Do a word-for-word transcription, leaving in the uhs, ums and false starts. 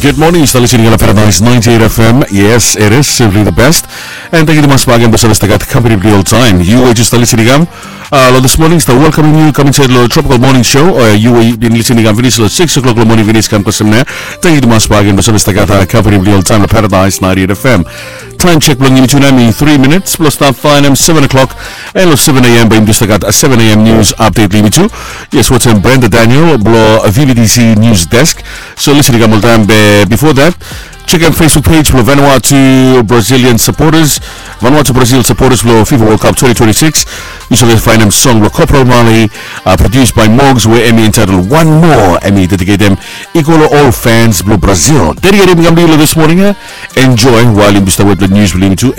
Good morning, you're listening to Paradise ninety-eight F M. Yes, it is simply the best. And thank you mas bagian bersama setakat company real time. You are just listening to uh, this morning, the welcoming you coming to the Tropical Morning Show. Uh, you are been listening to finish at six o'clock in the morning. Finish kam kasamnya. Thank you mas bagian bersama setakat company real time. Paradise ninety-eight F M. Time check belum ini tsunami three minutes plus start fine. seven o'clock and seven a.m. Baim setakat seven a.m. news update limi tu. Yes, what's in Brenda Daniel below V V D C news desk. So listening to time before that, check out Facebook page for Vanuatu Brazilian supporters. Vanuatu Brazil supporters for FIFA World Cup twenty twenty-six. You shall find them song Corporal Mali, uh, produced by Mogs, where Emmy entitled One More. Emmy dedicate them equal to all fans Blue Brazil. Dedicate them this morning. Uh, enjoy while you start with the news.